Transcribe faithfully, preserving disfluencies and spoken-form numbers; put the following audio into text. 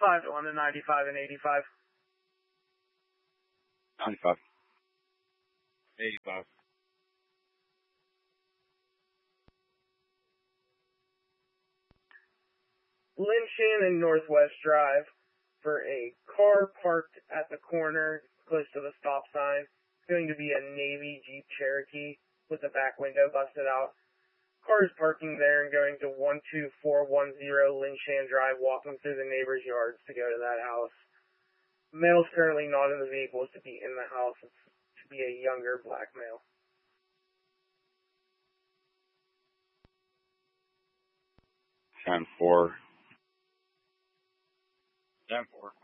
five on the ninety-five and eighty-five. ninety-five. eighty-five. Linchin and Northwest Drive for a car parked at the corner close to the stop sign. It's going to be a Navy Jeep Cherokee with the back window busted out. Cars parking there and going to one two four one zero Linchan Drive, walking through the neighbor's yards to go to that house. Male's currently not in the vehicle, is to be in the house. It's to be a younger black male. ten four. ten four.